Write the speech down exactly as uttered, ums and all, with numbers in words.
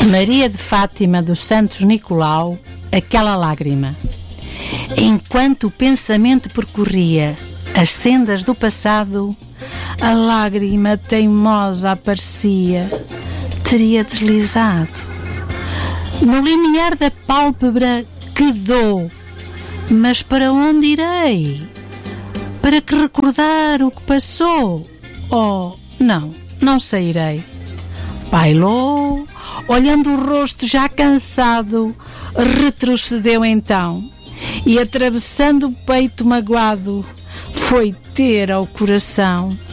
Maria de Fátima dos Santos Nicolau, aquela lágrima. Enquanto o pensamento percorria as sendas do passado, a lágrima teimosa aparecia, teria deslizado. No limiar da pálpebra quedou, mas para onde irei? Para que recordar o que passou? Oh, não, não sairei. Bailou, olhando o rosto já cansado, retrocedeu então, e atravessando o peito magoado, foi ter ao coração